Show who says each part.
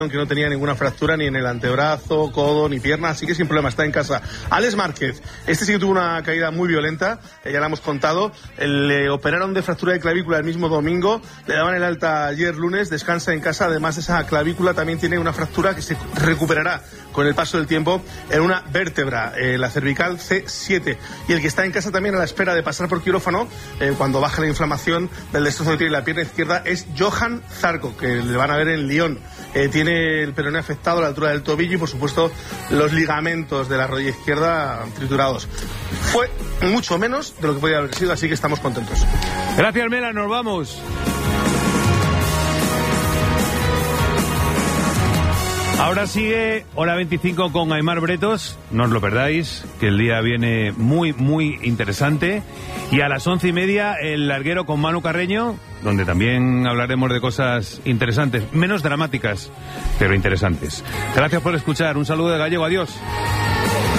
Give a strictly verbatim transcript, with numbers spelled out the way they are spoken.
Speaker 1: que no tenía ninguna fractura ni en el antebrazo, codo, ni pierna, así que sin problema, está en casa. Alex Márquez, este sí que tuvo una caída muy violenta, ya la hemos contado, le operaron de fractura de clavícula el mismo domingo, le daban el alta ayer lunes, descansa en casa, además de esa clavícula también tiene una fractura que se recuperará con el paso del tiempo en una vértebra, eh, la cervical C siete, y el que está en casa también a la espera de pasar por quirófano, eh, cuando baja la inflamación del destrozo que tiene la pierna izquierda, es Johan Zarco, que le van a ver en Lyon. Eh, tiene el peroné afectado a la altura del tobillo y, por supuesto, los ligamentos de la rodilla izquierda triturados. Fue mucho menos de lo que podía haber sido, así que estamos contentos.
Speaker 2: Gracias, Mela, nos vamos. Ahora sigue Hora veinticinco con Aimar Bretos, no os lo perdáis, que el día viene muy, muy interesante. Y a las once y media, El Larguero con Manu Carreño, donde también hablaremos de cosas interesantes, menos dramáticas, pero interesantes. Gracias por escuchar, un saludo de Gallego, adiós.